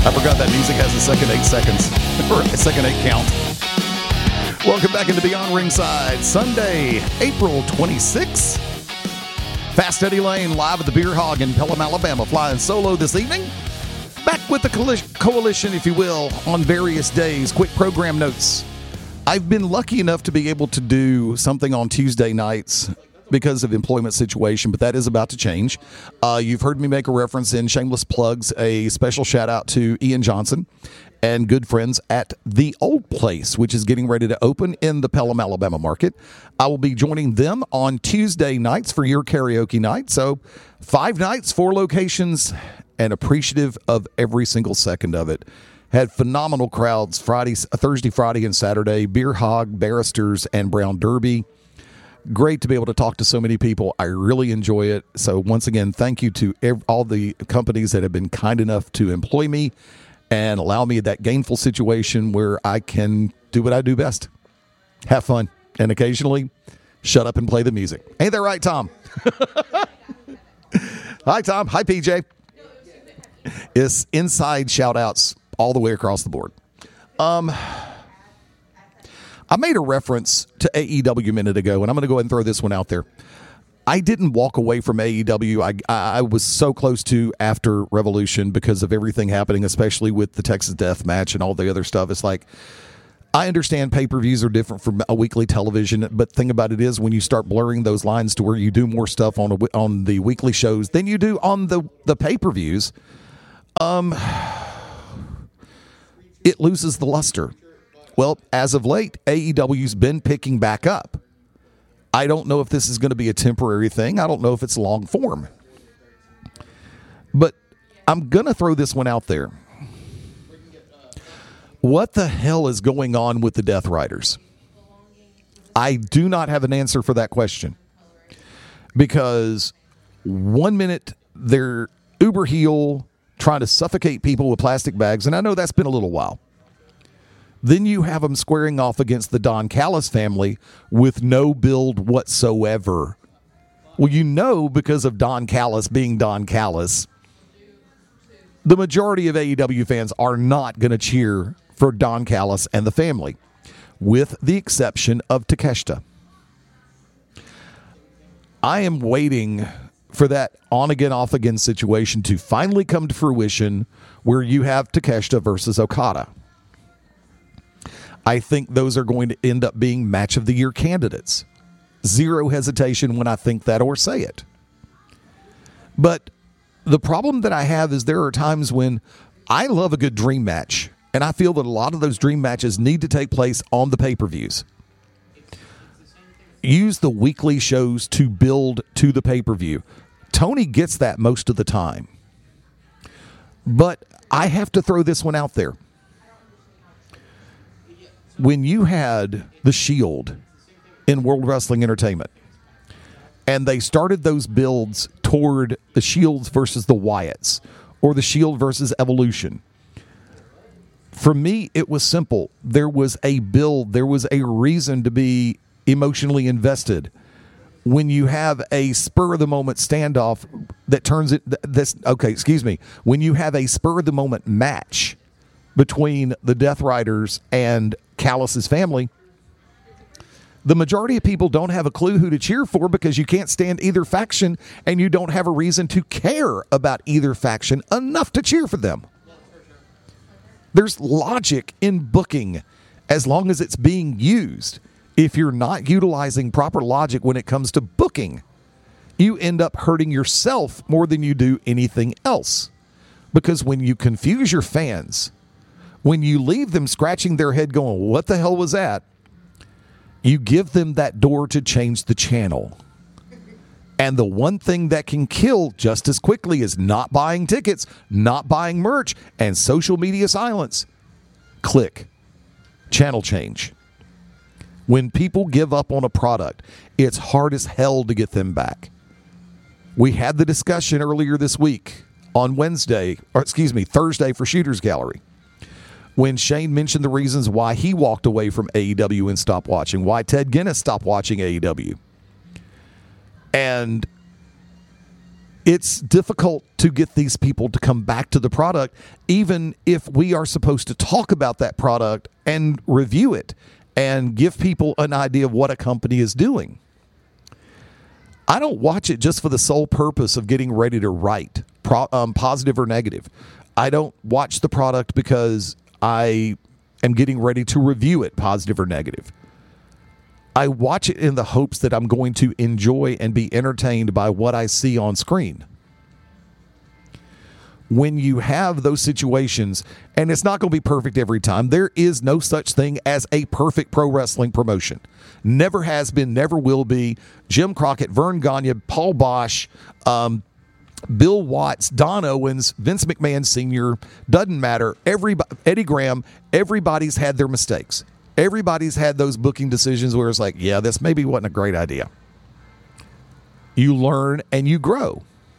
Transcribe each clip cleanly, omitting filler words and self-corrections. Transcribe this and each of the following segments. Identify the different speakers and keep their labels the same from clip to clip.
Speaker 1: I forgot that music has a second 8 seconds, or a second 8 count. Welcome back into Beyond Ringside, Sunday, April 26th. Fast Eddie Lane live at the Beer Hog in Pelham, Alabama, flying solo this evening. Back with the coalition, if you will, on various days. Quick program notes. I've been lucky enough to be able to do something on Tuesday nights because of employment situation, but that is about to change. You've heard me make a reference in Shameless Plugs, a special shout out to Ian Johnson and good friends at The Old Place, which is getting ready to open in the Pelham, Alabama market. I will be joining them on Tuesday nights for your karaoke night. So 5 nights, 4 locations, and appreciative of every single second of it. Had phenomenal crowds Thursday, Friday, and Saturday. Beer Hog, Barristers, and Brown Derby. Great to be able to talk to so many people. I really enjoy it. So once again, thank you to all the companies that have been kind enough to employ me and allow me that gainful situation where I can do what I do best. Have fun. And occasionally, shut up and play the music. Ain't that right, Tom? Hi, Tom. Hi, PJ. It's inside shout-outs all the way across the board. I made a reference to AEW a minute ago, and I'm going to go ahead and throw this one out there. I didn't walk away from AEW. I was so close to after Revolution because of everything happening, especially with the Texas Death Match and all the other stuff. It's like, I understand pay-per-views are different from a weekly television, but the thing about it is when you start blurring those lines to where you do more stuff on the weekly shows than you do on the pay-per-views, it loses the luster. Well, as of late, AEW's been picking back up. I don't know if this is going to be a temporary thing. I don't know if it's long form. But I'm going to throw this one out there. What the hell is going on with the Death Riders? I do not have an answer for that question. Because 1 minute they're uber heel, trying to suffocate people with plastic bags, and I know that's been a little while. Then you have them squaring off against the Don Callis family with no build whatsoever. Well, you know, because of Don Callis being Don Callis, the majority of AEW fans are not going to cheer for Don Callis and the family, with the exception of Takeshita. I am waiting for that on-again, off-again situation to finally come to fruition where you have Takeshita versus Okada. I think those are going to end up being match of the year candidates. Zero hesitation when I think that or say it. But the problem that I have is there are times when I love a good dream match, and I feel that a lot of those dream matches need to take place on the pay-per-views. Use the weekly shows to build to the pay-per-view. Tony gets that most of the time. But I have to throw this one out there. When you had the Shield in World Wrestling Entertainment, and they started those builds toward the Shields versus the Wyatts, or the Shield versus Evolution, for me, it was simple. There was a build. There was a reason to be emotionally invested. When you have a spur-of-the-moment standoff that turns it... When you have a spur-of-the-moment match between the Death Riders and Callis' family, the majority of people don't have a clue who to cheer for because you can't stand either faction and you don't have a reason to care about either faction enough to cheer for them. There's logic in booking as long as it's being used. If you're not utilizing proper logic when it comes to booking, you end up hurting yourself more than you do anything else. Because when you confuse your fans, when you leave them scratching their head going, what the hell was that? You give them that door to change the channel. And the one thing that can kill just as quickly is not buying tickets, not buying merch, and social media silence. Click. Channel change. When people give up on a product, it's hard as hell to get them back. We had the discussion earlier this week on Thursday for Shooters Gallery, when Shane mentioned the reasons why he walked away from AEW and stopped watching, why Ted Guinness stopped watching AEW. And It's difficult to get these people to come back to the product, even if we are supposed to talk about that product and review it and give people an idea of what a company is doing. I don't watch it just for the sole purpose of getting ready to write, positive or negative. I don't watch the product because I am getting ready to review it, positive or negative. I watch it in the hopes that I'm going to enjoy and be entertained by what I see on screen. When you have those situations, and it's not going to be perfect every time, there is no such thing as a perfect pro wrestling promotion. Never has been, never will be. Jim Crockett, Vern Gagne, Paul Bosch, Bill Watts, Don Owens, Vince McMahon Sr., doesn't matter. Eddie Graham, everybody's had their mistakes. Everybody's had those booking decisions where it's like, yeah, this maybe wasn't a great idea. You learn and you grow.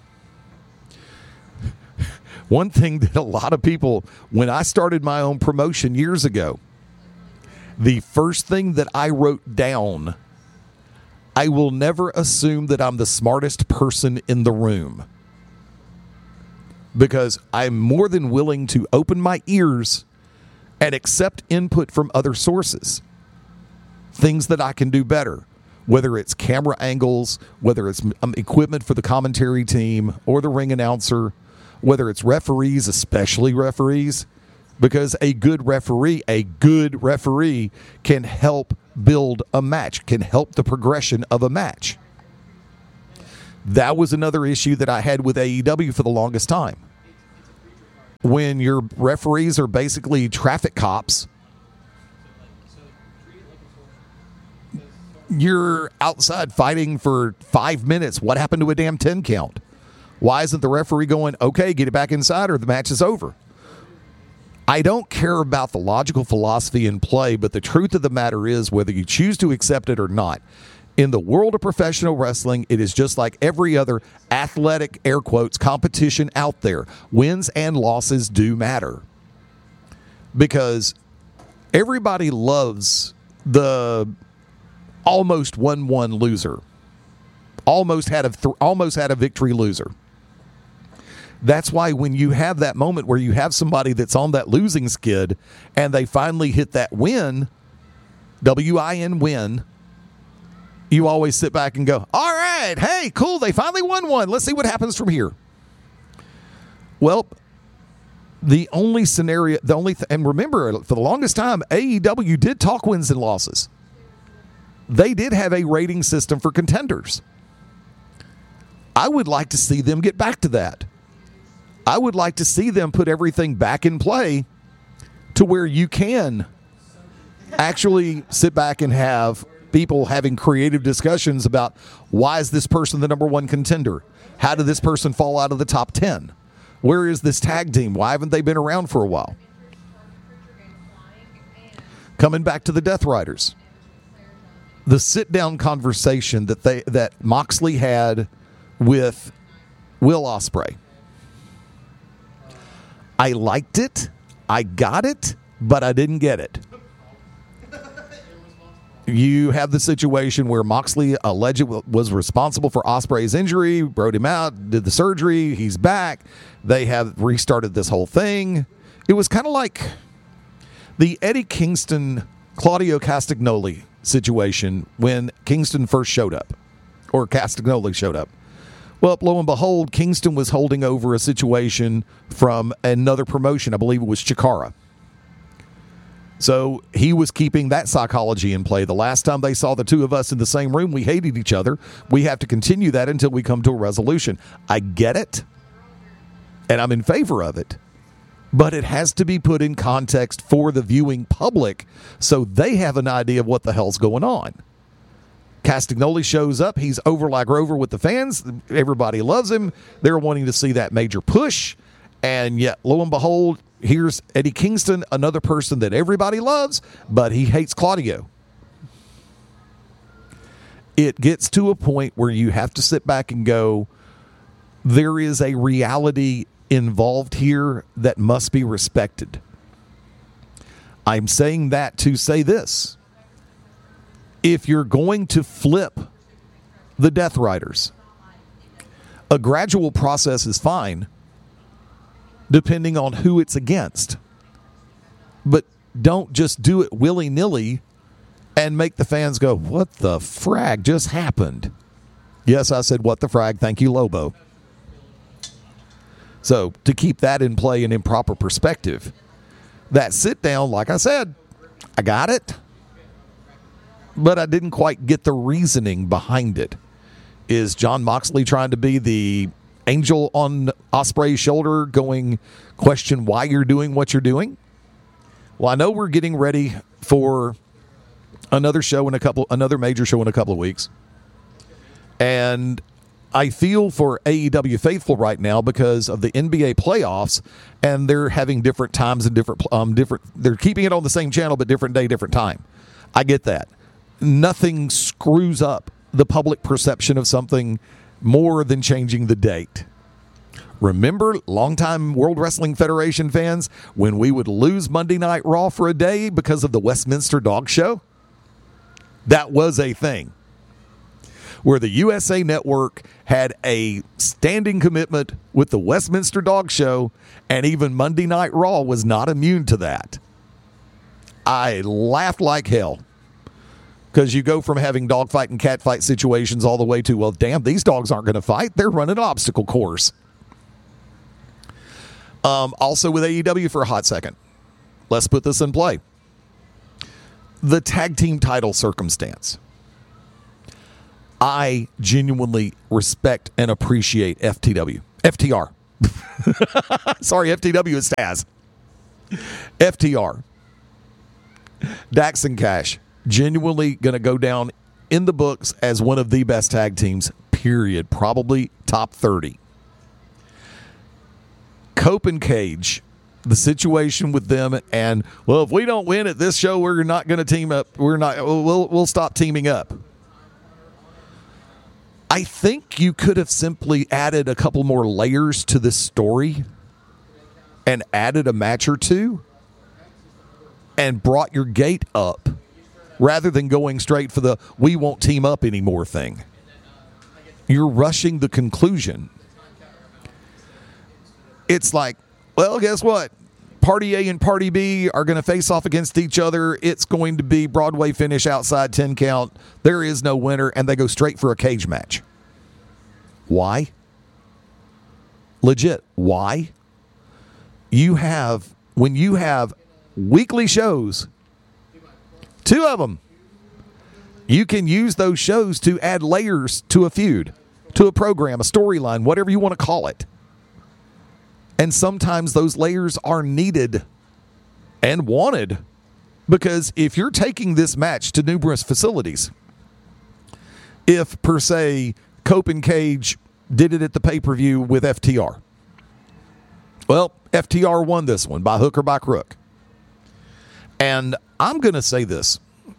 Speaker 1: One thing that a lot of people, when I started my own promotion years ago, the first thing that I wrote down, I will never assume that I'm the smartest person in the room, because I'm more than willing to open my ears and accept input from other sources, things that I can do better, whether it's camera angles, whether it's equipment for the commentary team or the ring announcer, whether it's referees, especially referees, because a good referee can help build a match, can help the progression of a match. That was another issue that I had with AEW for the longest time. When your referees are basically traffic cops, you're outside fighting for 5 minutes. What happened to a damn 10 count? Why isn't the referee going, okay, get it back inside or the match is over? I don't care about the logical philosophy in play, but the truth of the matter is, whether you choose to accept it or not, in the world of professional wrestling, it is just like every other athletic, air quotes, competition out there. Wins and losses do matter, because everybody loves the almost 1-1 loser, almost had a victory loser. That's why when you have that moment where you have somebody that's on that losing skid and they finally hit that win, W-I-N win, you always sit back and go, all right, hey, cool, they finally won one. Let's see what happens from here. Well, the only scenario, and remember, for the longest time, AEW did talk wins and losses. They did have a rating system for contenders. I would like to see them get back to that. I would like to see them put everything back in play to where you can actually sit back and have people having creative discussions about, why is this person the number one contender? How did this person fall out of the top 10? Where is this tag team? Why haven't they been around for a while? Coming back to the Death Riders, the sit-down conversation that Moxley had with Will Ospreay. I liked it, I got it, but I didn't get it. You have the situation where Moxley allegedly was responsible for Ospreay's injury, wrote him out, did the surgery, he's back. They have restarted this whole thing. It was kind of like the Eddie Kingston, Claudio Castagnoli situation when Kingston first showed up, or Castagnoli showed up. Well, lo and behold, Kingston was holding over a situation from another promotion. I believe it was Chikara. So he was keeping that psychology in play. The last time they saw the two of us in the same room, we hated each other. We have to continue that until we come to a resolution. I get it, and I'm in favor of it, but it has to be put in context for the viewing public so they have an idea of what the hell's going on. Castagnoli shows up. He's over like Rover with the fans. Everybody loves him. They're wanting to see that major push. And yet, lo and behold, here's Eddie Kingston, another person that everybody loves, but he hates Claudio. It gets to a point where you have to sit back and go, there is a reality involved here that must be respected. I'm saying that to say this. If you're going to flip the Death Riders, A gradual process is fine, depending on who it's against. But don't just do it willy-nilly and make the fans go, what the frag just happened? Yes, I said, what the frag? Thank you, Lobo. So to keep that in play and in proper perspective, that sit down, like I said, I got it, but I didn't quite get the reasoning behind it. Is Jon Moxley trying to be the angel on Ospreay's shoulder going, question why you're doing what you're doing? Well, I know we're getting ready for another major show in a couple of weeks. And I feel for AEW faithful right now because of the NBA playoffs, and they're having different times and different. They're keeping it on the same channel, but different day, different time. I get that. Nothing screws up the public perception of something more than changing the date. Remember, longtime World Wrestling Federation fans, when we would lose Monday Night Raw for a day because of the Westminster Dog Show? That was a thing. Where the USA Network had a standing commitment with the Westminster Dog Show, and even Monday Night Raw was not immune to that. I laughed like hell. Because you go from having dogfight and catfight situations all the way to, well, damn, these dogs aren't going to fight. They're running an obstacle course. Also with AEW for a hot second. Let's put this in play. The tag team title circumstance. I genuinely respect and appreciate FTR. Sorry, FTW is Taz. FTR. Dax and Cash. Genuinely going to go down in the books as one of the best tag teams, period. Probably top 30. Cope and Cage, the situation with them, and, well, if we don't win at this show, we're not going to team up. We'll stop teaming up. I think you could have simply added a couple more layers to this story and added a match or two and brought your gate up rather than going straight for the we won't team up anymore thing. You're rushing the conclusion. It's like, well, guess what? Party A and Party B are going to face off against each other. It's going to be Broadway finish outside 10 count. There is no winner, and they go straight for a cage match. Why? Legit, why? When you have weekly shows, 2 of them, you can use those shows to add layers to a feud, to a program, a storyline, whatever you want to call it. And sometimes those layers are needed and wanted, because if you're taking this match to numerous facilities, if per se Cope and Cage did it at the pay-per-view with FTR, well, FTR won this one by hook or by crook. And I'm going to say this.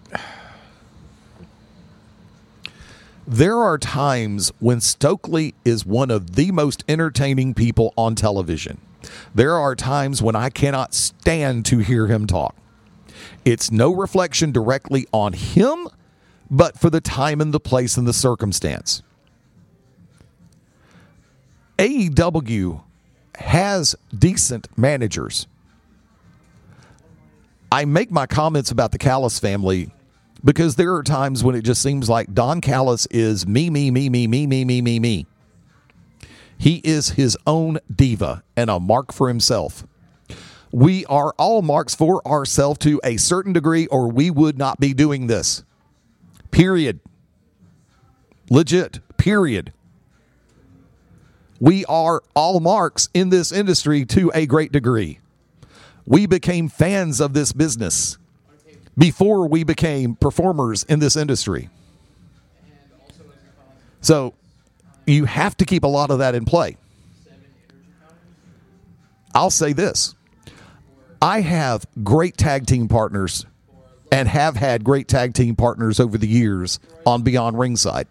Speaker 1: There are times when Stokely is one of the most entertaining people on television. There are times when I cannot stand to hear him talk. It's no reflection directly on him, but for the time and the place and the circumstance. AEW has decent managers. I make my comments about the Callis family because there are times when it just seems like Don Callis is me. He is his own diva and a mark for himself. We are all marks for ourselves to a certain degree, or we would not be doing this. Period. Legit. Period. We are all marks in this industry to a great degree. We became fans of this business before we became performers in this industry. So you have to keep a lot of that in play. I'll say this. I have great tag team partners and have had great tag team partners over the years on Beyond Ringside.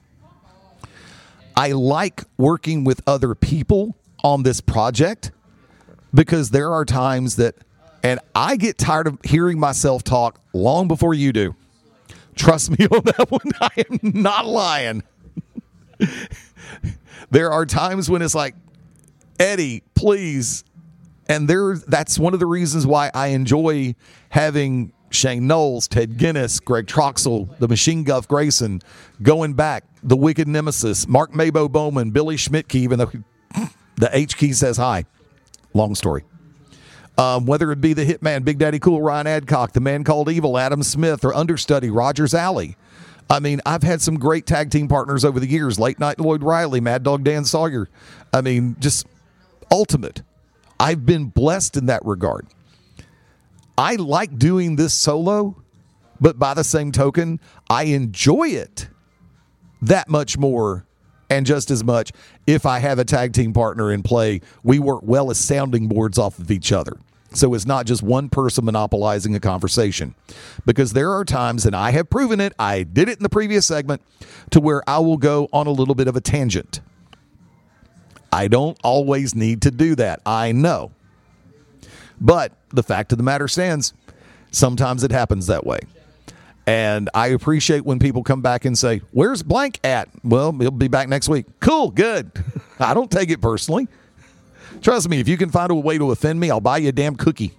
Speaker 1: I like working with other people on this project because there are times that, and I get tired of hearing myself talk long before you do. Trust me on that one. I am not lying. There are times when it's like, Eddie, please. And that's one of the reasons why I enjoy having Shane Knowles, Ted Guinness, Greg Troxel, the Machine Guff Grayson, going back, the Wicked Nemesis, Mark Mabo Bowman, Billy Schmidtke, even though the H key says hi. Long story. Whether it be the Hitman, Big Daddy Cool, Ryan Adcock, the Man Called Evil, Adam Smith, or understudy, Rogers Alley. I mean, I've had some great tag team partners over the years. Late Night Lloyd Riley, Mad Dog Dan Sawyer. I mean, just ultimate. I've been blessed in that regard. I like doing this solo, but by the same token, I enjoy it that much more and just as much if I have a tag team partner in play. We work well as sounding boards off of each other. So it's not just one person monopolizing a conversation. Because there are times, and I have proven it, I did it in the previous segment, to where I will go on a little bit of a tangent. I don't always need to do that, I know. But the fact of the matter stands, sometimes it happens that way. And I appreciate when people come back and say, where's blank at? Well, he'll be back next week. Cool, good. I don't take it personally. Trust me, if you can find a way to offend me, I'll buy you a damn cookie.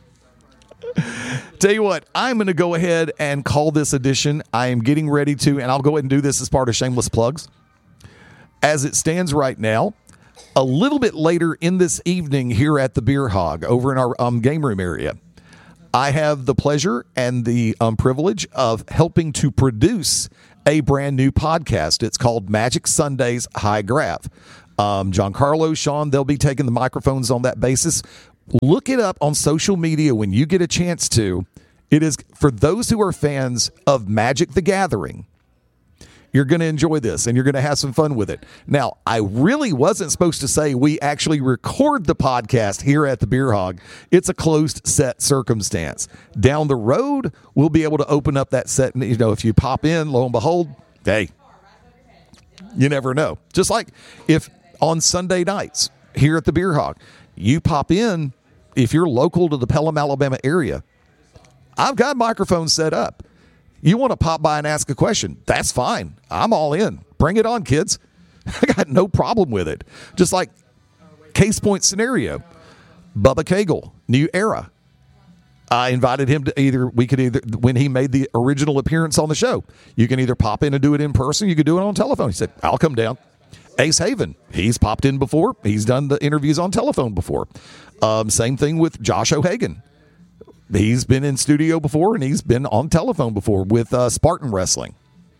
Speaker 1: Tell you what, I'm going to go ahead and call this edition. I am getting ready to, and I'll go ahead and do this as part of Shameless Plugs. As it stands right now, a little bit later in this evening here at the Beer Hog over in our game room area, I have the pleasure and the privilege of helping to produce a brand new podcast. It's called Magic Sundays High Grav. Giancarlo, Sean, they'll be taking the microphones on that basis. Look it up on social media when you get a chance to. It is for those who are fans of Magic the Gathering. You're going to enjoy this, and you're going to have some fun with it. Now, I really wasn't supposed to say we actually record the podcast here at the Beer Hog. It's a closed set circumstance. Down the road, we'll be able to open up that set, and if you pop in, lo and behold, hey, you never know. Just like if on Sunday nights here at the Beer Hog, you pop in, if you're local to the Pelham, Alabama area, I've got microphones set up. You want to pop by and ask a question, that's fine. I'm all in. Bring it on, kids. I got no problem with it. Just like case point scenario, Bubba Cagle, New Era. I invited him to when he made the original appearance on the show, you can either pop in and do it in person, you can do it on telephone. He said, I'll come down. Ace Haven, he's popped in before. He's done the interviews on telephone before. Same thing with Josh O'Hagan. He's been in studio before, and he's been on telephone before with Spartan Wrestling.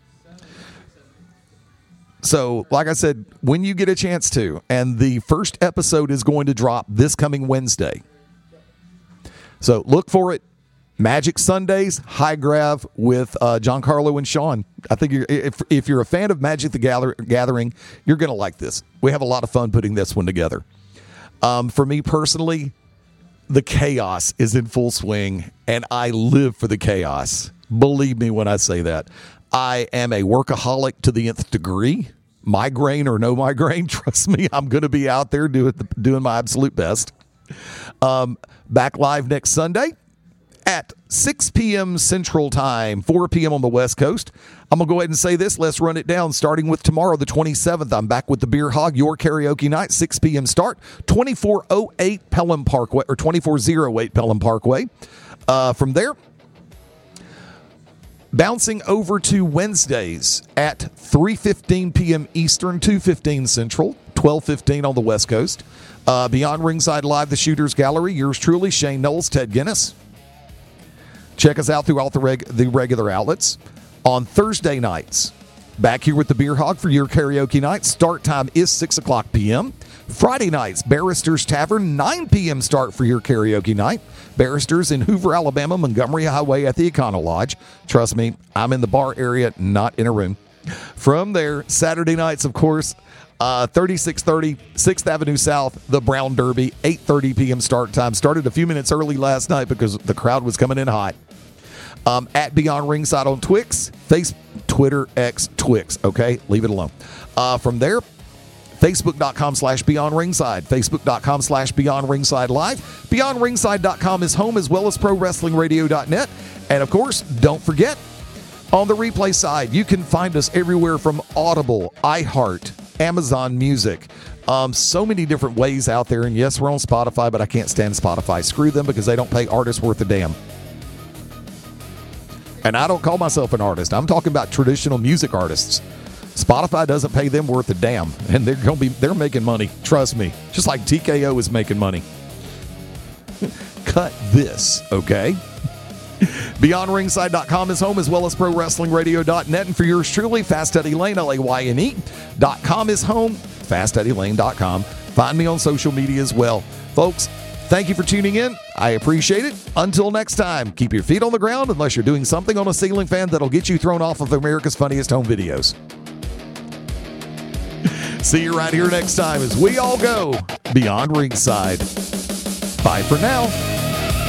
Speaker 1: So, like I said, when you get a chance to, and the first episode is going to drop this coming Wednesday. So, look for it. Magic Sundays, High Grav with Giancarlo and Sean. I think if you're a fan of Magic the Gathering, you're going to like this. We have a lot of fun putting this one together. For me personally, the chaos is in full swing, and I live for the chaos. Believe me when I say that. I am a workaholic to the nth degree. Migraine or no migraine, trust me, I'm going to be out there doing my absolute best. Back live next Sunday at 6 p.m. Central Time, 4 p.m. on the West Coast. I'm going to go ahead and say this. Let's run it down. Starting with tomorrow, the 27th, I'm back with the Beer Hog, your karaoke night, 6 p.m. start, 2408 Pelham Parkway, or 2408 Pelham Parkway. From there, bouncing over to Wednesdays at 3:15 p.m. Eastern, 2:15 Central, 12:15 on the West Coast. Beyond Ringside Live, the Shooters Gallery, yours truly, Shane Knowles, Ted Guinness. Check us out throughout the regular outlets. On Thursday nights, back here with the Beer Hog for your karaoke night. Start time is 6 o'clock p.m. Friday nights, Barrister's Tavern, 9 p.m. start for your karaoke night. Barrister's in Hoover, Alabama, Montgomery Highway at the Econo Lodge. Trust me, I'm in the bar area, not in a room. From there, Saturday nights, of course, 3630 6th Avenue South, the Brown Derby, 8:30 p.m. start time. Started a few minutes early last night because the crowd was coming in hot. At Beyond Ringside on Twix, Twitter, X, Twix, okay? Leave it alone. From there, Facebook.com/Beyond Ringside, Facebook.com/Beyond Ringside Live. BeyondRingside.com is home, as well as ProWrestlingRadio.net. And of course, don't forget, on the replay side, you can find us everywhere from Audible, iHeart, Amazon Music. So many different ways out there. And yes, we're on Spotify, but I can't stand Spotify. Screw them because they don't pay artists worth a damn. And I don't call myself an artist. I'm talking about traditional music artists. Spotify doesn't pay them worth a damn, and they're making money. Trust me. Just like TKO is making money. Cut this, okay? BeyondRingside.com is home, as well as ProWrestlingRadio.net. And for yours truly, Fast Eddie Lane, LAYNE.com is home. FastEddieLane.com. Find me on social media as well. Folks, thank you for tuning in. I appreciate it. Until next time, keep your feet on the ground unless you're doing something on a ceiling fan that'll get you thrown off of America's Funniest Home Videos. See you right here next time as we all go Beyond Ringside. Bye for now.